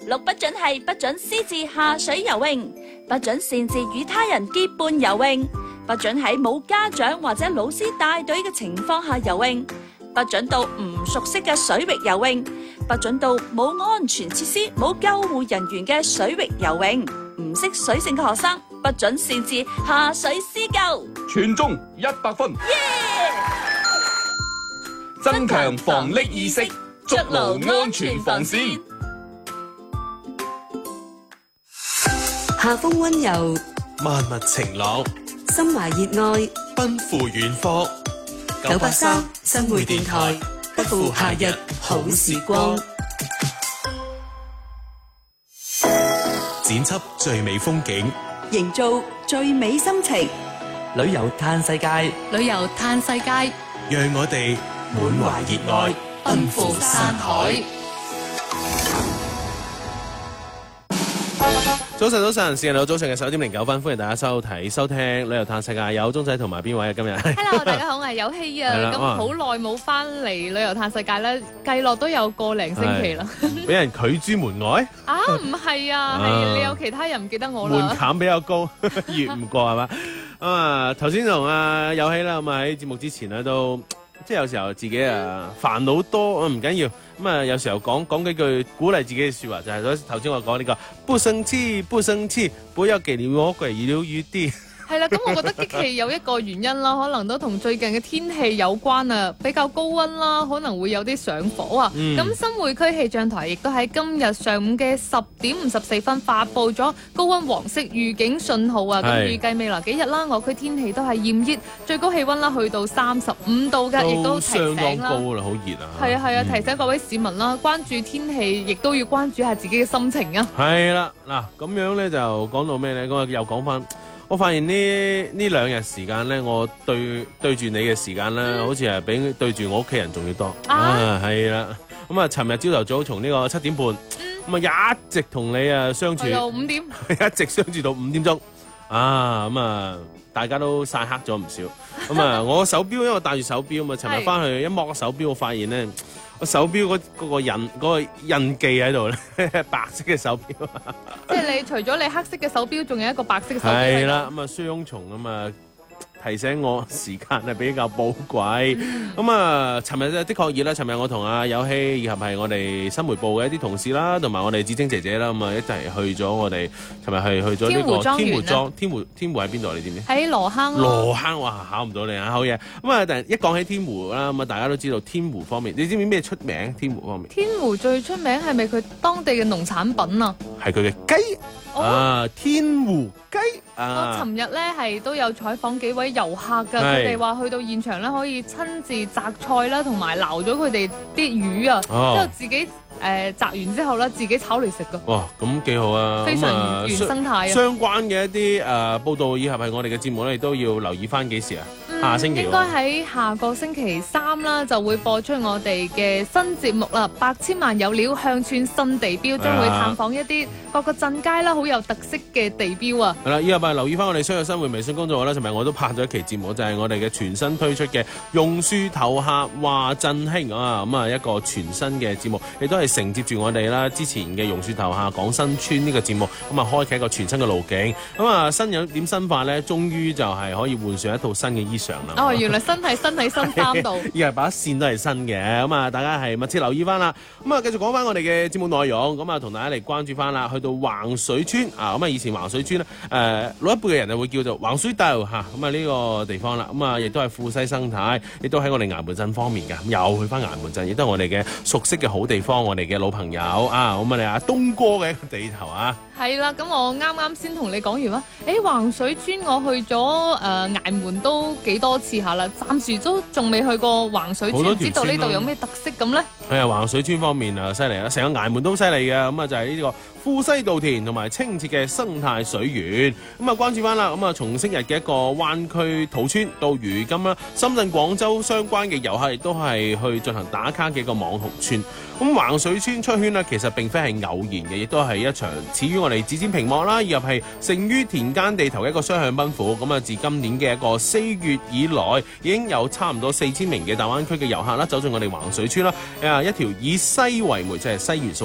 六不准係不准私自下水游泳，不准擅自與他人結伴游泳，不准喺冇家長或者老師帶隊嘅情況下游泳，不准到唔熟悉嘅水域游泳，不准到冇安全設施、冇救護人員嘅水域游泳。唔識水性嘅學生不准擅自下水施救。 全中100分。增強防溺意識，築牢安全防線。 夏風溫柔， 萬物晴朗， 心懷熱愛， 奔赴遠方。 983新會電台，不負夏日好時光。 剪輯最美風景， 營造最美心情， 旅遊嘆世界， 旅遊嘆世界， 讓我哋滿懷熱愛，奔赴山海。早晨，時間到早上嘅11:09，歡迎大家收聽旅遊嘆世界，有鐘仔同埋邊位啊？今日 Hello， 大家好，我係有希啊。咁好耐冇翻嚟旅遊嘆世界咧，計落都有個零星期啦。 俾人拒諸門外啊？唔係啊，係你有其他人唔記得我啦。 門檻比較高，越唔過係嘛？咁啊，頭先同阿有希啦，咁啊喺節目之前咧都。即係有時候自己煩惱多，唔緊要。咁啊，有時候講幾句鼓勵自己嘅説話，就係頭先我講呢個不生氣，不要給我鬼留餘地。係啦，咁我覺得激氣有一個原因啦，可能都同最近嘅天氣有關啊，比較高溫啦，可能會有啲上火啊。咁新會區氣象台亦都喺今日上午嘅10:54發布咗高溫黃色預警信號啊。咁預計未來幾日啦，我區天氣都係炎熱，最高氣溫啦去到35度嘅，亦都提醒啦。相當高啦，好熱啊！係啊，提醒各位市民啦，關注天氣，亦都要關注下自己嘅心情啊。係啦，嗱咁樣咧就講到咩咧？咁又講翻。我發現呢2日時間咧，我對住你嘅時間咧，好似係比對住我屋企人仲要多。係啦。咁啊，尋日朝頭早從呢個7點半，咁啊一直同你相處，到5點，一直相處到5點鐘。咁啊，大家都曬黑咗唔少。咁啊，我手錶因為我戴住手錶啊嘛，尋日翻去一摸手錶，我發現咧。個手錶嗰個印記喺度咧，白色嘅手錶。 即係你除咗你黑色嘅手錶，仲有一個白色嘅手錶。 係啦，咁啊雙重咁啊提醒我時間係比較寶貴。咁啊，尋日的確熱啦。尋日我同阿有希以及係我哋新媒部嘅一啲同事啦，同埋我哋芷晶姐姐啦，咁啊一齊去咗我哋尋日係去咗呢個天湖莊。天湖喺邊度？你知唔知？喺羅坑。羅坑，哇！考唔到你啊，好嘢。咁啊，但係一講起天湖啦，咁啊大家都知道天湖方面，你知唔知咩出名？天湖方面？天湖最出名係咪佢當地嘅農產品啊？係佢嘅雞。天湖雞。我尋日咧係都有採訪幾位遊客㗎，佢哋話去到現場咧可以親自摘菜啦，同埋撈咗佢哋啲魚啊，之後自己摘完之後咧自己炒嚟食㗎。哇，咁幾好啊！非常原生態啊！相關嘅一啲報道以及係我哋嘅節目咧，都要留意翻幾時啊？下星期應該喺下個星期3啦，就會播出我哋嘅新節目啦。百千萬有料鄉村新地標，將會探訪一啲各個鎮街啦，好有特色嘅地標啊！係啦，以後留意翻我哋商業生活微信公眾號啦。尋日我都拍咗一期節目，就係我哋嘅全新推出嘅榕樹頭下話振興啊！咁啊一個全新嘅節目，亦都係承接住我哋啦之前嘅榕樹頭下講新村呢個節目，咁啊開啟一個全新嘅路徑。咁啊新有點新法咧，終於就係可以換上一套新嘅衣裳啦。哦，原來身體新衫度，而係把線都係新嘅。咁啊，大家係密切留意翻啦。咁啊，繼續講翻我哋嘅節目內容。咁啊，同大家嚟關注翻啦。去到橫水村啊，咁啊，以前橫水村咧，老一輩嘅人就會叫做橫水道嚇。咁啊，呢個地方啦，咁啊，亦都係富西生態，亦都喺我哋崖門鎮方面嘅。咁又去翻崖門鎮，亦都係我哋嘅熟悉嘅好地方，我哋嘅老朋友啊。咁我哋阿東哥嘅一個地頭啊。係啦，咁我啱先同你講完啦。橫水村我去咗崖門都幾多次下啦，暫時都仲未去過橫水村，唔知道呢度有咩特色咁咧？係啊，橫水村方面犀利啦，成個崖門都犀利嘅。咁啊就係呢個富西稻田同埋清澈嘅生態水源。咁啊關注翻啦。咁啊從昔日嘅一個灣區土村到如今啦，深圳、廣州相關嘅遊客亦都係去進行打卡嘅一個網紅村。咁橫水村出圈呢，其實並非係偶然嘅，亦都係一場始於我哋指尖屏幕啦，以及係勝於田間地頭嘅一個雙向奔赴。咁啊，自今年嘅一個4月以來，已經有差唔多4000名嘅大灣區嘅遊客啦，走進我哋橫水村啦。一條以西為媒，即係西元素。